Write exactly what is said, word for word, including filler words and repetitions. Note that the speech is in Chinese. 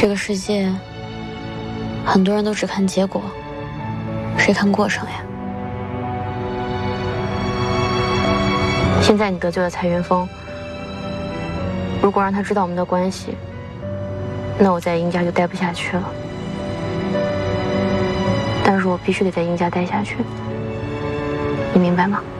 这个世界，很多人都只看结果，谁看过程呀？现在你得罪了蔡元峰，如果让他知道我们的关系，那我在殷家就待不下去了。但是我必须得在殷家待下去，你明白吗？